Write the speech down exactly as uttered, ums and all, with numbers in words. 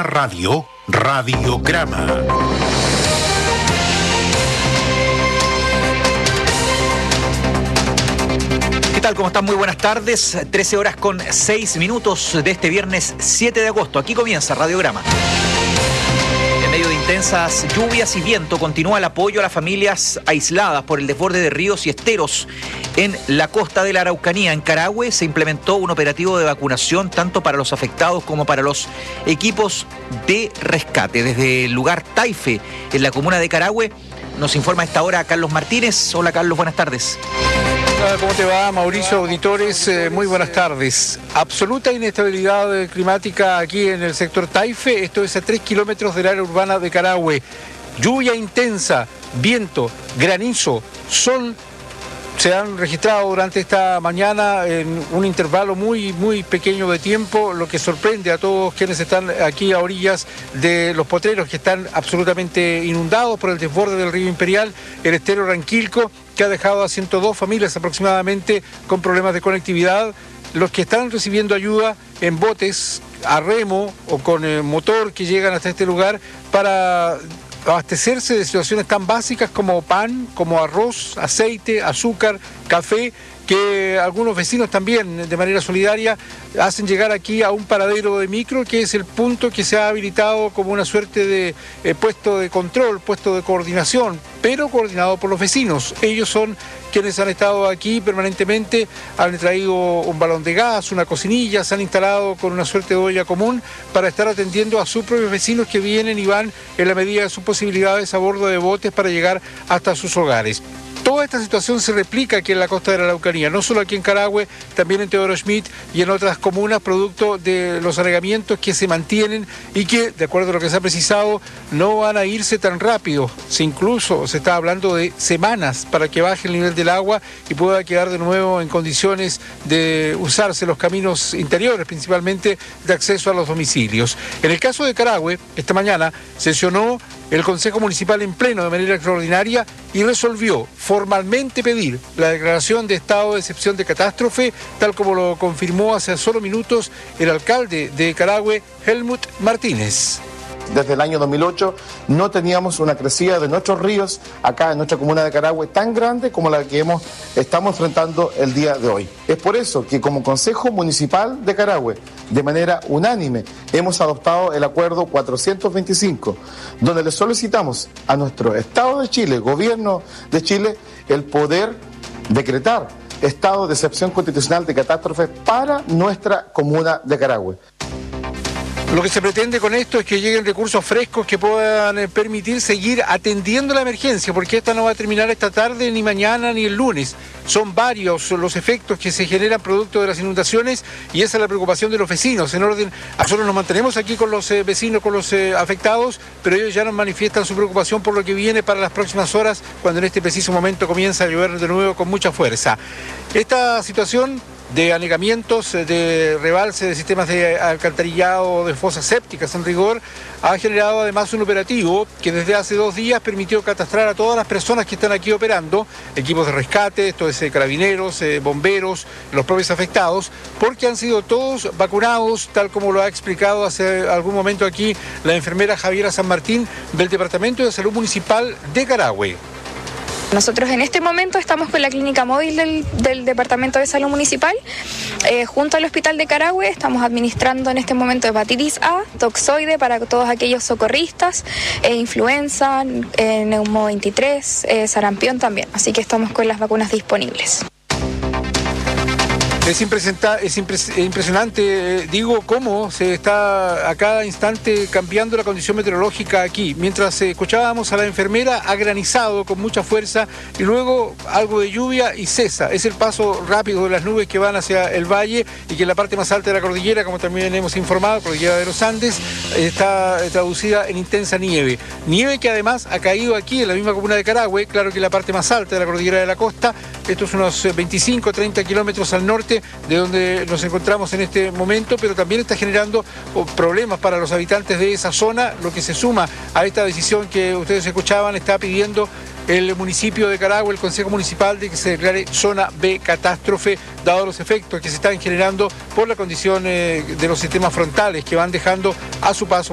Radio, Radiograma. ¿Qué tal? ¿Cómo están? Muy buenas tardes. trece horas con seis minutos de este viernes siete de agosto. Aquí comienza Radiograma. En medio de intensas lluvias y viento, continúa el apoyo a las familias aisladas por el desborde de ríos y esteros en la costa de la Araucanía. En Carahue se implementó un operativo de vacunación tanto para los afectados como para los equipos de rescate. Desde el lugar Taife, en la comuna de Carahue, nos informa a esta hora Carlos Martínez. Hola Carlos, buenas tardes. ¿Cómo te va, Mauricio? Auditores, eh, muy buenas tardes. Absoluta inestabilidad climática aquí en el sector Taife, esto es a tres kilómetros del área urbana de Carahue. Lluvia intensa, viento, granizo, sol se han registrado durante esta mañana en un intervalo muy, muy pequeño de tiempo, lo que sorprende a todos quienes están aquí a orillas de los potreros que están absolutamente inundados por el desborde del río Imperial, el estero Ranquilco, que ha dejado a ciento dos familias aproximadamente con problemas de conectividad. Los que están recibiendo ayuda en botes a remo o con eh, motor que llegan hasta este lugar para abastecerse de situaciones tan básicas como pan, como arroz, aceite, azúcar, café, que algunos vecinos también de manera solidaria hacen llegar aquí a un paradero de micro, que es el punto que se ha habilitado como una suerte de eh, puesto de control, puesto de coordinación, pero coordinado por los vecinos. Ellos son quienes han estado aquí permanentemente, han traído un balón de gas, una cocinilla, se han instalado con una suerte de olla común para estar atendiendo a sus propios vecinos que vienen y van en la medida de sus posibilidades a bordo de botes para llegar hasta sus hogares. Toda esta situación se replica aquí en la costa de la Araucanía, no solo aquí en Carahue, también en Teodoro Schmidt y en otras comunas, producto de los anegamientos que se mantienen y que, de acuerdo a lo que se ha precisado, no van a irse tan rápido. Se incluso se está hablando de semanas para que baje el nivel del agua y pueda quedar de nuevo en condiciones de usarse los caminos interiores, principalmente de acceso a los domicilios. En el caso de Carahue, esta mañana sesionó el Consejo Municipal en pleno de manera extraordinaria y resolvió formalmente pedir la declaración de estado de excepción de catástrofe, tal como lo confirmó hace solo minutos el alcalde de Carahue, Helmut Martínez. Desde el año dos mil ocho no teníamos una crecida de nuestros ríos acá en nuestra comuna de Carahue tan grande como la que hemos, estamos enfrentando el día de hoy. Es por eso que como Consejo Municipal de Carahue, de manera unánime, hemos adoptado el acuerdo cuatrocientos veinticinco, donde le solicitamos a nuestro Estado de Chile, Gobierno de Chile, el poder decretar estado de excepción constitucional de catástrofe para nuestra comuna de Carahue. Lo que se pretende con esto es que lleguen recursos frescos que puedan eh, permitir seguir atendiendo la emergencia, porque esta no va a terminar esta tarde, ni mañana, ni el lunes. Son varios los efectos que se generan producto de las inundaciones y esa es la preocupación de los vecinos. En orden, nosotros nos mantenemos aquí con los eh, vecinos, con los eh, afectados, pero ellos ya nos manifiestan su preocupación por lo que viene para las próximas horas, cuando en este preciso momento comienza a llover de nuevo con mucha fuerza. Esta situación de anegamientos, de rebalse de sistemas de alcantarillado, de fosas sépticas en rigor, ha generado además un operativo que desde hace dos días permitió catastrar a todas las personas que están aquí operando, equipos de rescate, esto es eh, carabineros, eh, bomberos, los propios afectados, porque han sido todos vacunados, tal como lo ha explicado hace algún momento aquí la enfermera Javiera San Martín del Departamento de Salud Municipal de Carahue. Nosotros en este momento estamos con la clínica móvil del, del Departamento de Salud Municipal, eh, junto al Hospital de Carahue. Estamos administrando en este momento hepatitis A, toxoide para todos aquellos socorristas, eh, influenza, eh, neumo veintitrés, eh, sarampión también. Así que estamos con las vacunas disponibles. Es, es impresionante, eh, digo, cómo se está a cada instante cambiando la condición meteorológica aquí. Mientras eh, escuchábamos a la enfermera, ha granizado con mucha fuerza y luego algo de lluvia y cesa. Es el paso rápido de las nubes que van hacia el valle y que en la parte más alta de la cordillera, como también hemos informado, cordillera de los Andes, está traducida en intensa nieve. Nieve que además ha caído aquí en la misma comuna de Carahue, claro que en la parte más alta de la cordillera de la costa. Esto es unos veinticinco, treinta kilómetros al norte de donde nos encontramos en este momento, pero también está generando problemas para los habitantes de esa zona, lo que se suma a esta decisión que ustedes escuchaban, está pidiendo el municipio de Carahue, el Consejo Municipal, de que se declare zona B catástrofe, dado los efectos que se están generando por la condición eh, de los sistemas frontales que van dejando a su paso